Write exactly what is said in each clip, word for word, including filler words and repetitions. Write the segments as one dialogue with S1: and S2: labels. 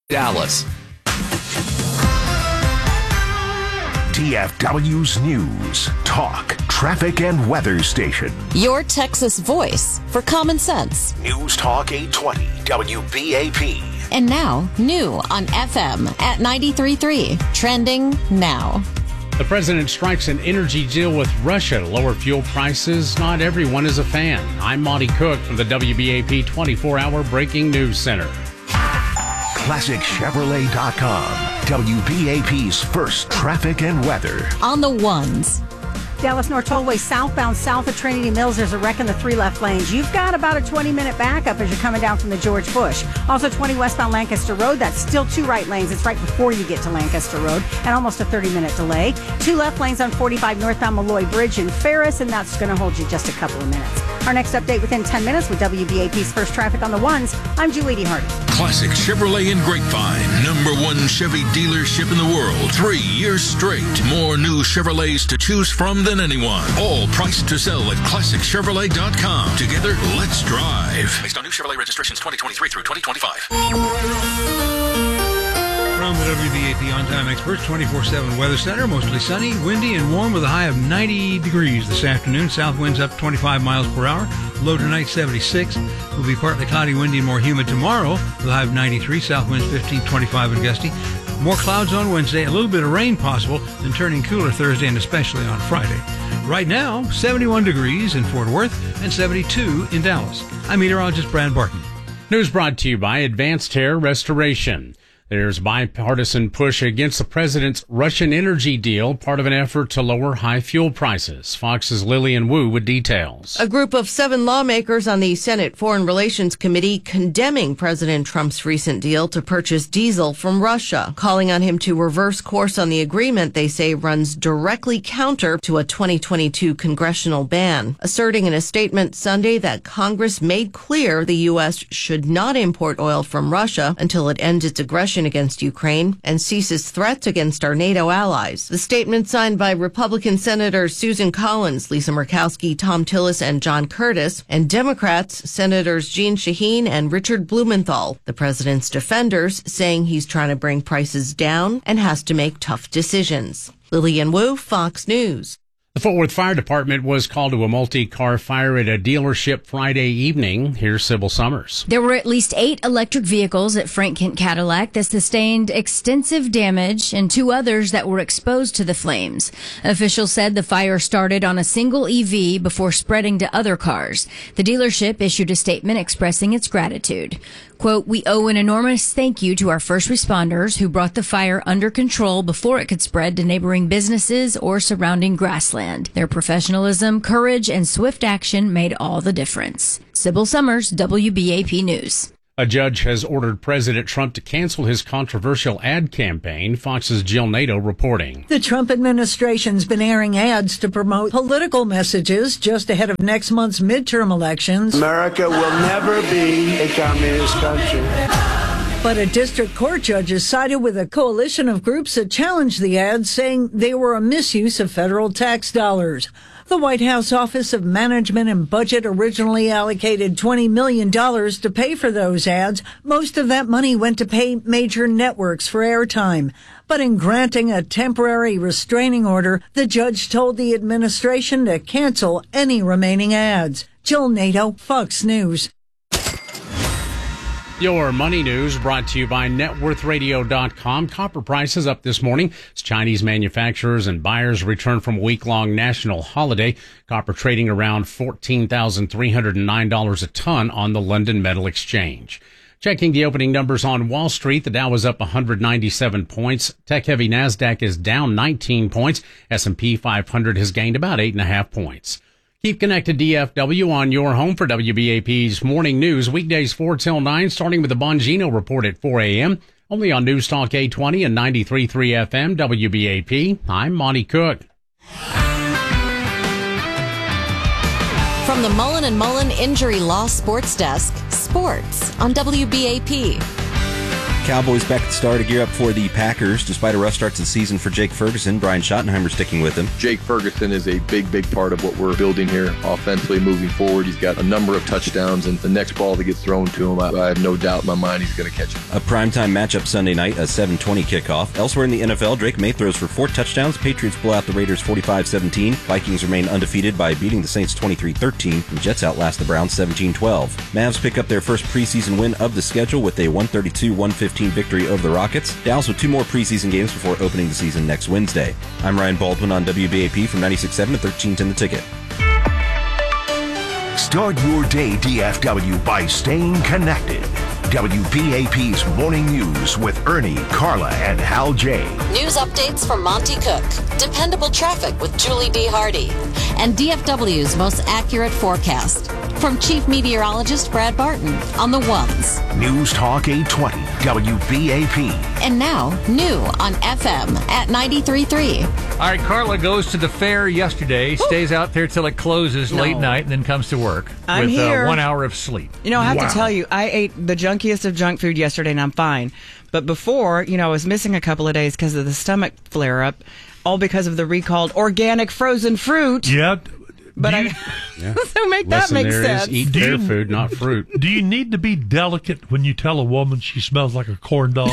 S1: Dallas.
S2: D F W's News, Talk, Traffic, and Weather Station.
S3: Your Texas voice for common sense.
S2: News Talk eight twenty W B A P.
S3: And now, new on F M at ninety-three point three. Trending now.
S4: The president strikes an energy deal with Russia to lower fuel prices. Not everyone is a fan. I'm Monty Cook from the W B A P twenty-four hour Breaking News Center.
S2: Classic Chevrolet dot com, W B A P's first traffic and weather.
S3: On the ones.
S5: Dallas North Tollway southbound south of Trinity Mills, there's a wreck in the three left lanes. You've got about a twenty-minute backup as you're coming down from the George Bush. Also twenty westbound Lancaster Road, that's still two right lanes. It's right before you get to Lancaster Road, and almost a thirty-minute delay. Two left lanes on forty-five northbound Malloy Bridge in Ferris, and that's going to hold you just a couple of minutes. Our next update within ten minutes with W B A P's first traffic on the ones. I'm Julie D. Hardy.
S6: Classic Chevrolet in Grapevine, number one Chevy dealership in the world. Three years straight. More new Chevrolets to choose from than anyone. All priced to sell at Classic Chevrolet dot com. Together, let's drive. Based on new Chevrolet registrations twenty twenty-three through twenty twenty-five.
S7: From the W B A P On Time Experts twenty-four seven Weather Center, mostly sunny, windy, and warm with a high of ninety degrees this afternoon. South winds up twenty-five miles per hour. Low tonight seventy-six. Will be partly cloudy, windy, and more humid tomorrow with a high of ninety-three. South winds fifteen, twenty-five, and gusty. More clouds on Wednesday. A little bit of rain possible, then turning cooler Thursday and especially on Friday. Right now, seventy-one degrees in Fort Worth and seventy-two in Dallas. I'm meteorologist Brad Barton.
S4: News brought to you by Advanced Hair Restoration. There's bipartisan push against the president's Russian energy deal, part of an effort to lower high fuel prices. Fox's Lillian Wu with details.
S8: A group of seven lawmakers on the Senate Foreign Relations Committee condemning President Trump's recent deal to purchase diesel from Russia, calling on him to reverse course on the agreement they say runs directly counter to a twenty twenty-two congressional ban, asserting in a statement Sunday that Congress made clear the U S should not import oil from Russia until it ends its aggression against Ukraine and ceases threats against our NATO allies. The statement signed by Republican Senators Susan Collins, Lisa Murkowski, Tom Tillis, and John Curtis, and Democrats Senators Jeanne Shaheen and Richard Blumenthal. The president's defenders saying he's trying to bring prices down and has to make tough decisions. Lillian Wu, Fox News.
S4: The Fort Worth Fire Department was called to a multi-car fire at a dealership Friday evening. Here's Sybil Summers.
S9: There were at least eight electric vehicles at Frank Kent Cadillac that sustained extensive damage and two others that were exposed to the flames. Officials said the fire started on a single E V before spreading to other cars. The dealership issued a statement expressing its gratitude. Quote, "We owe an enormous thank you to our first responders who brought the fire under control before it could spread to neighboring businesses or surrounding grassland. Their professionalism, courage, and swift action made all the difference." Sybil Summers, W B A P News.
S4: A judge has ordered President Trump to cancel his controversial ad campaign. Fox's Jill Nato reporting.
S10: The Trump administration's been airing ads to promote political messages just ahead of next month's midterm elections.
S11: America will never be a communist country.
S10: But a district court judge has sided with a coalition of groups that challenged the ads, saying they were a misuse of federal tax dollars. The White House Office of Management and Budget originally allocated twenty million dollars to pay for those ads. Most of that money went to pay major networks for airtime. But in granting a temporary restraining order, the judge told the administration to cancel any remaining ads. Jill Nato, Fox News.
S4: Your money news brought to you by net worth radio dot com. Copper prices up this morning as Chinese manufacturers and buyers return from a week-long national holiday. Copper trading around fourteen thousand three hundred nine dollars a ton on the London Metal Exchange. Checking the opening numbers on Wall Street, the Dow was up one hundred ninety-seven points. Tech-heavy NASDAQ is down nineteen points. S and P five hundred has gained about eight point five points. Keep connected D F W on your home for W B A P's Morning News, weekdays four till nine, starting with the Bongino Report at four a.m., only on News Talk eight twenty and ninety-three point three F M, W B A P. I'm Monty Cook.
S3: From the Mullen and Mullen Injury Law Sports Desk, sports on W B A P.
S1: Cowboys back at the star to gear up for the Packers. Despite a rough start to the season for Jake Ferguson, Brian Schottenheimer sticking with him.
S12: Jake Ferguson is a big, big part of what we're building here offensively moving forward. He's got a number of touchdowns, and the next ball that gets thrown to him, I, I have no doubt in my mind he's going to catch it.
S1: A primetime matchup Sunday night, a seven twenty kickoff. Elsewhere in the N F L, Drake May throws for four touchdowns. Patriots blow out the Raiders forty-five seventeen. Vikings remain undefeated by beating the Saints twenty-three thirteen. And Jets outlast the Browns seventeen twelve. Mavs pick up their first preseason win of the schedule with a one thirty-two one fifteen victory over the Rockets. Dallas with two more preseason games before opening the season next Wednesday. I'm Ryan Baldwin on W B A P from ninety-six point seven to thirteen ten The Ticket.
S2: Start your day D F W by staying connected. W B A P's Morning News with Ernie, Carla, and Hal J.
S3: News updates from Monty Cook, dependable traffic with Julie D. Hardy, and D F W's most accurate forecast from Chief Meteorologist Brad Barton on the ones.
S2: News Talk eight twenty W B A P.
S3: And now, new on F M at ninety-three point three.
S13: All right, Carla goes to the fair yesterday, stays out there till it closes
S14: No.
S13: late night, and then comes to work
S14: I'm
S13: with
S14: here.
S13: Uh, one hour of sleep.
S14: You know, I have
S13: Wow.
S14: to tell you, I ate the junkiest of junk food yesterday, and I'm fine. But before, you know, I was missing a couple of days because of the stomach flare-up, all because of the recalled organic frozen fruit.
S15: Yeah.
S14: But I... so make that
S4: Lesson
S14: make
S4: there
S14: sense.
S4: is eat
S15: Do
S4: fair
S15: you-
S4: food, not fruit.
S15: Do you need to be delicate when you tell a woman she smells like a corn dog?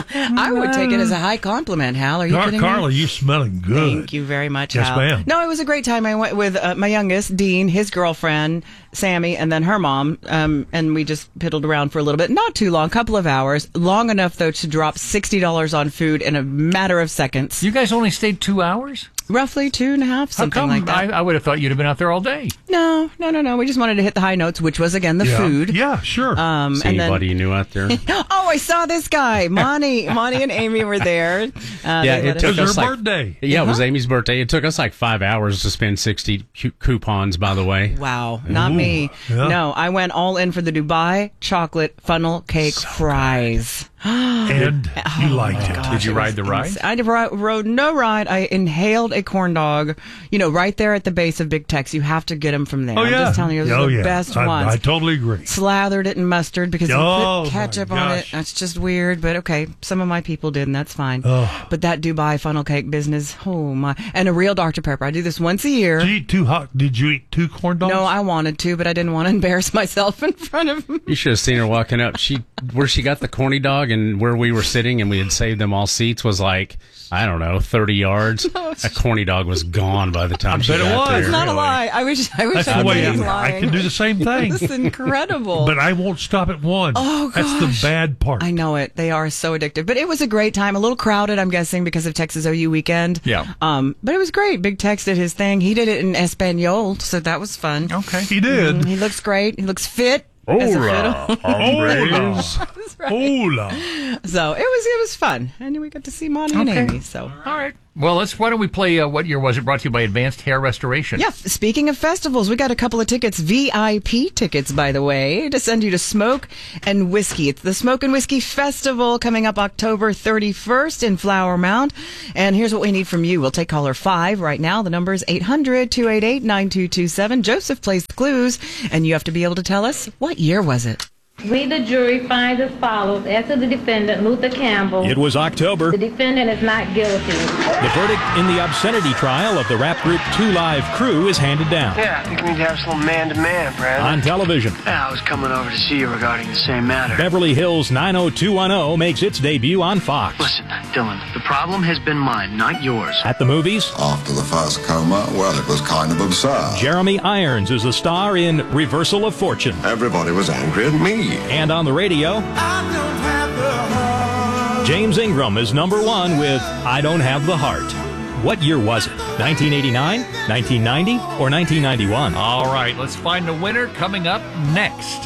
S14: I would take it as a high compliment, Hal. Are you
S15: Car-
S14: kidding
S15: Carla,
S14: me?
S15: you're smelling good.
S14: Thank you very much,
S15: Yes,
S14: Hal.
S15: ma'am.
S14: No, it was a great time. I went with uh, my youngest, Dean, his girlfriend, Sammy, and then her mom, um, and we just piddled around for a little bit. Not too long, couple of hours. Long enough, though, to drop sixty dollars on food in a matter of seconds.
S13: You guys only stayed two hours?
S14: Roughly two and a half,
S13: How
S14: something
S13: come?
S14: like that.
S13: I, I would have thought you'd have been out there all day.
S14: No, no, no, no. We just wanted to hit the high notes, which was, again, the
S15: yeah.
S14: food.
S15: Yeah, sure.
S14: Um,
S4: See
S14: and then,
S4: anybody you knew out there?
S14: oh, I saw this guy. Monty, Monty and Amy were there. Uh,
S4: Yeah,
S14: they
S4: it
S14: let
S4: took
S14: us-
S15: it was
S4: us
S15: her
S4: like-
S15: birthday.
S4: Yeah, it was Amy's birthday. It took us like five hours to spend sixty cu- coupons, by the way.
S14: Wow, not
S15: Ooh,
S14: me.
S15: yeah.
S14: No, I went all in for the Dubai chocolate funnel cake fries.
S15: And you liked it.
S14: Gosh,
S13: Did you
S14: it
S13: ride
S14: was
S13: the ride?
S14: ins- I did ri- rode no ride. I inhaled a corn dog, you know, right there at the base of Big Tex. You have to get them from there.
S15: Oh,
S14: I'm
S15: yeah.
S14: just telling you, those
S15: oh,
S14: are the
S15: yeah.
S14: best
S15: I,
S14: ones.
S15: I totally agree.
S14: Slathered it in mustard because you
S15: Oh,
S14: put ketchup
S15: my
S14: on it.
S15: gosh.
S14: That's just weird, but okay. Some of my people did, and that's fine.
S15: Oh.
S14: But that Dubai funnel cake business, oh my. And a real Doctor Pepper. I do this once a year.
S15: Did you eat two hot? Did you eat two corn dogs?
S14: No, I wanted to, but I didn't want to embarrass myself in front of him.
S4: You should have seen her walking up. She where she got the corny dog and where we were sitting and we had saved them all seats was like, I don't know, thirty yards. That corny dog was gone by the time
S15: I
S4: she
S15: bet it
S4: got
S15: was.
S4: there.
S14: It's not a lie. I wish I wish
S15: That's
S14: I
S15: the way
S14: was
S15: I, I
S14: lying.
S15: can do the same thing.
S14: It's incredible.
S15: But I won't stop at one.
S14: Oh,
S15: That's the
S14: gosh.
S15: bad part.
S14: I know it. They are so addictive. But it was a great time. A little crowded, I'm guessing, because of Texas O U weekend.
S13: Yeah.
S14: Um, but it was great. Big Tex did his thing. He did it in Espanol, so that was fun.
S13: Okay.
S15: He did.
S14: Mm, he looks great. He looks fit. as a fiddle.
S15: Hola.
S14: That's right.
S15: Hola.
S14: So it was it was fun, and we got to see Monty and
S13: Okay.
S14: Amy. So
S13: All right. Well, let's. Why don't we play? Uh, what year was it? Brought to you by Advanced Hair Restoration.
S14: yeah. Speaking of festivals, we got a couple of tickets, V I P tickets, by the way, to send you to Smoke and Whiskey. It's the Smoke and Whiskey Festival coming up October thirty-first in Flower Mound. And here's what we need from you. We'll take caller five right now. The number is eight hundred, two eight eight, nine two two seven. Joseph plays the clues, and you have to be able to tell us what year was it.
S16: We, the jury, find as follows. As to the defendant, Luther Campbell.
S17: It was October.
S16: The defendant is not guilty.
S17: The verdict in the obscenity trial of the rap group Two Live Crew is handed down.
S11: Yeah, I think we need to have some man-to-man, Brad.
S17: On television.
S11: Yeah, I was coming over to see you regarding the same matter.
S17: Beverly Hills nine oh two one oh makes its debut on Fox.
S11: Listen, Dylan, the problem has been mine, not yours.
S17: At the movies,
S18: After the first coma, well, it was kind of absurd.
S17: Jeremy Irons is the star in Reversal of Fortune.
S18: Everybody was angry at me.
S17: And on the radio, James Ingram is number one with I Don't Have the Heart. What year was it? nineteen eighty-nine, nineteen ninety, or nineteen ninety-one?
S13: All right. Let's find the winner coming up next.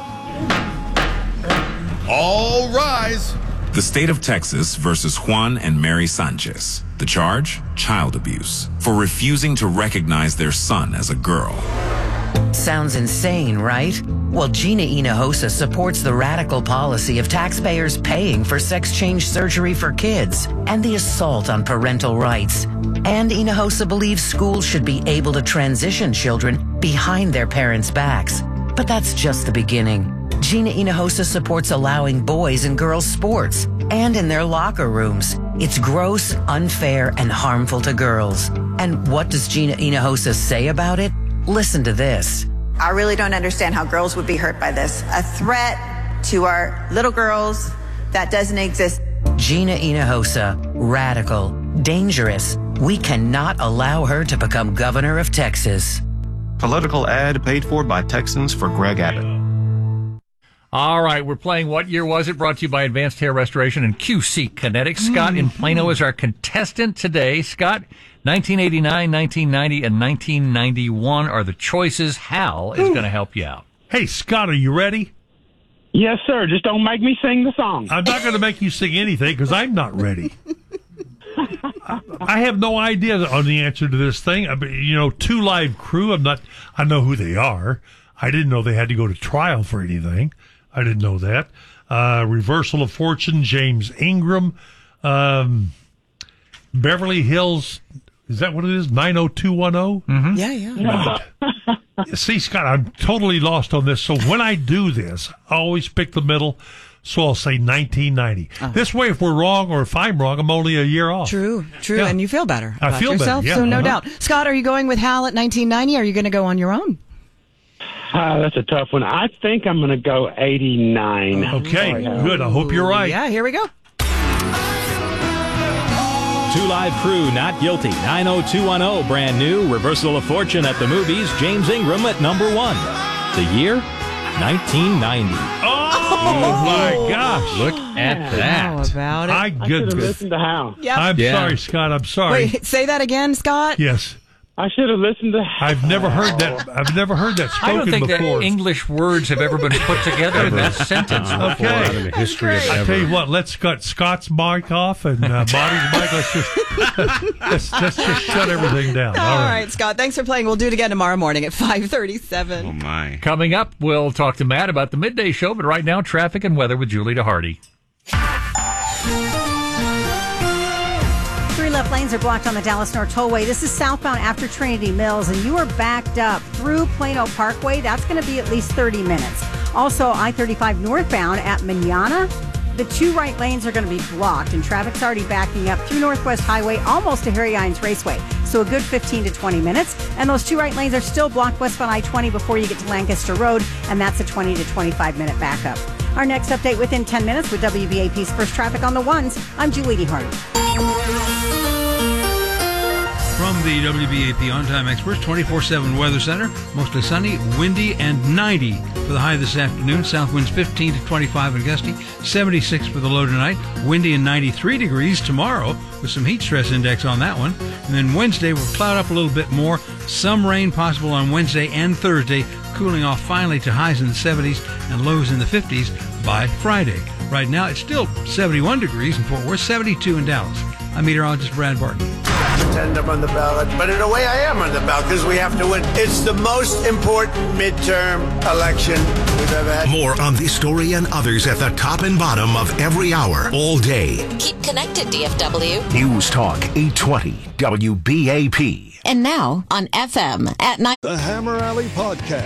S19: All rise. The state of Texas versus Juan and Mary Sanchez. The charge? Child abuse. For refusing to recognize their son as a girl.
S20: Sounds insane, right? Well, Gina Hinojosa supports the radical policy of taxpayers paying for sex change surgery for kids and the assault on parental rights. And Hinojosa believes schools should be able to transition children behind their parents' backs. But that's just the beginning. Gina Hinojosa supports allowing boys and girls sports and in their locker rooms. It's gross, unfair, and harmful to girls. And what does Gina Hinojosa say about it? Listen to this.
S21: I really don't understand how girls would be hurt by this. A threat to our little girls that doesn't exist.
S20: Gina Hinojosa, radical, dangerous. We cannot allow her to become governor of Texas.
S22: Political ad paid for by Texans for Greg Abbott.
S13: All right, we're playing What Year Was It? Brought to you by Advanced Hair Restoration and Q C Kinetics. Scott in Plano is our contestant today. Scott, nineteen eighty-nine, nineteen ninety, and nineteen ninety-one are the choices. Hal is going to help you out.
S15: Hey, Scott, are you ready?
S11: Yes, sir. Just don't make me sing the song.
S15: I'm not going to make you sing anything because I'm not ready. I have no idea on the answer to this thing. I mean, you know, Two Live Crew, I'm not, I know who they are. I didn't know they had to go to trial for anything. I didn't know that. Uh, Reversal of Fortune, James Ingram, um, Beverly Hills, is that what it is? nine oh two one oh?
S13: Mm-hmm.
S14: Yeah, yeah.
S15: Uh, see, Scott, I'm totally lost on this. So when I do this, I always pick the middle. So I'll say nineteen ninety. Uh-huh. This way, if we're wrong or if I'm wrong, I'm only a year off.
S14: True, true.
S15: Yeah.
S14: And you feel better
S15: I
S14: about
S15: feel
S14: yourself,
S15: better, yeah.
S14: so no
S15: Uh-huh.
S14: doubt. Scott, are you going with Hal at nineteen ninety, or are you going to go on your own?
S11: Uh, that's a tough one. I think I'm going to go eighty-nine.
S15: Okay, good. I hope you're right.
S14: Yeah, here we go.
S17: Two Live Crew, Not Guilty. nine oh two one oh, brand new. Reversal of Fortune at the movies. James Ingram at number one. The year, nineteen ninety.
S15: Oh, my gosh.
S13: Look at that.
S14: How about it?
S15: I,
S11: I
S15: good,
S11: should have
S15: good.
S11: listened to Hal.
S14: Yep.
S15: I'm
S13: Yeah.
S15: sorry, Scott. I'm sorry.
S14: Wait, say that again, Scott?
S15: Yes.
S11: I should have listened to Hal.
S15: I've never heard that. I've never heard that
S13: I don't
S15: spoken
S13: think
S15: before.
S13: that English words have ever been put together in that sentence before.
S15: Okay.
S4: in the history of
S15: I
S4: ever.
S15: tell you what, let's cut Scott's mic off and uh, Bonnie's mic. Let's just let's, let's just shut everything down.
S14: All right, Scott. Thanks for playing. We'll do it again tomorrow morning at five thirty-seven.
S1: Oh, my.
S13: Coming up, we'll talk to Matt about the midday show, but right now, traffic and weather with Julie DeHardy.
S5: Three left lanes are blocked on the Dallas North Tollway. This is southbound after Trinity Mills, and you are backed up through Plano Parkway. That's going to be at least thirty minutes. Also, I thirty-five northbound at Manana. The two right lanes are going to be blocked, and traffic's already backing up through Northwest Highway almost to Harry Hines Raceway. So a good fifteen to twenty minutes. And those two right lanes are still blocked westbound I twenty before you get to Lancaster Road, and that's a twenty to twenty-five minute backup. Our next update within ten minutes with W B A P's First Traffic on the Ones. I'm Julie DeHardy.
S7: From the W B A P On Time Experts twenty-four seven Weather Center, mostly sunny, windy, and ninety for the high this afternoon. South winds fifteen to twenty-five in gusty, seventy-six for the low tonight. Windy and ninety-three degrees tomorrow with some heat stress index on that one. And then Wednesday will cloud up a little bit more. Some rain possible on Wednesday and Thursday, cooling off finally to highs in the seventies and lows in the fifties by Friday. Right now, it's still seventy-one degrees in Fort Worth, seventy-two in Dallas. I'm meteorologist Brad Barton.
S23: Pretend I'm on the ballot, but in a way I am on the ballot because we have to win. It's the most important midterm election we've ever had.
S2: More on this story and others at the top and bottom of every hour, all day.
S3: Keep connected, D F W.
S2: News Talk eight twenty W B A P.
S3: And now on F M at nine.
S24: The Hammer Alley Podcast.